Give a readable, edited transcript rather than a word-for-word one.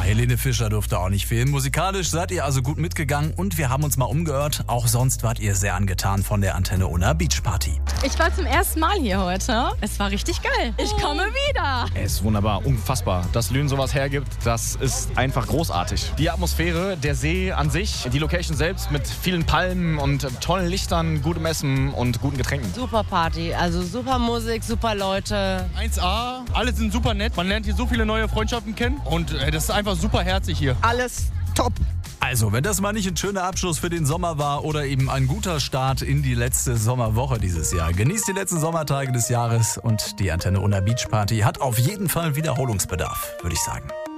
Helene Fischer durfte auch nicht fehlen. Musikalisch seid ihr also gut mitgegangen und wir haben uns mal umgehört. Auch sonst wart ihr sehr angetan von der Antenne Unna Beach Party. Ich war zum ersten Mal hier heute. Es war richtig geil. Ich komme wieder. Es ist wunderbar, unfassbar. Dass Lünen sowas hergibt, das ist einfach großartig. Die Atmosphäre, der See an sich, die Location selbst mit vielen Palmen und tollen Lichtern, gutem Essen und guten Getränken. Super Party, also super Musik, super Leute. 1A, alle sind super nett. Man lernt hier so viele neue Freundschaften kennen und das ist einfach super herzig hier. Alles top. Also, wenn das mal nicht ein schöner Abschluss für den Sommer war oder eben ein guter Start in die letzte Sommerwoche dieses Jahr. Genießt die letzten Sommertage des Jahres und die Antenne Unna Beach Party hat auf jeden Fall Wiederholungsbedarf, würde ich sagen.